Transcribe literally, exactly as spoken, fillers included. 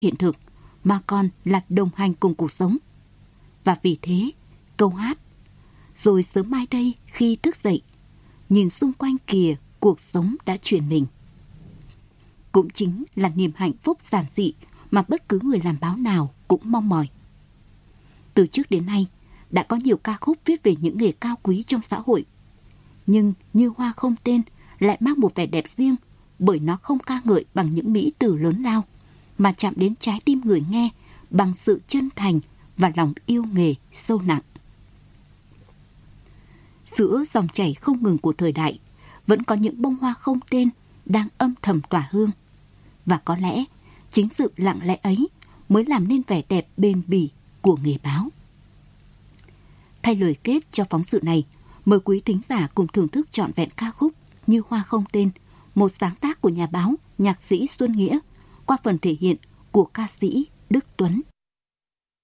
hiện thực, mà còn là đồng hành cùng cuộc sống. Và vì thế, câu hát "Rồi sớm mai đây khi thức dậy, nhìn xung quanh kìa cuộc sống đã chuyển mình" cũng chính là niềm hạnh phúc giản dị mà bất cứ người làm báo nào cũng mong mỏi. Từ trước đến nay, đã có nhiều ca khúc viết về những nghề cao quý trong xã hội. Nhưng Như Hoa Không Tên lại mang một vẻ đẹp riêng, bởi nó không ca ngợi bằng những mỹ từ lớn lao, mà chạm đến trái tim người nghe bằng sự chân thành và lòng yêu nghề sâu nặng. Giữa dòng chảy không ngừng của thời đại, vẫn có những bông hoa không tên đang âm thầm tỏa hương. Và có lẽ, chính sự lặng lẽ ấy mới làm nên vẻ đẹp bền bỉ của nghề báo. Thay lời kết cho phóng sự này, mời quý thính giả cùng thưởng thức trọn vẹn ca khúc Như Hoa Không Tên, một sáng tác của nhà báo, nhạc sĩ Xuân Nghĩa, qua phần thể hiện của ca sĩ Đức Tuấn.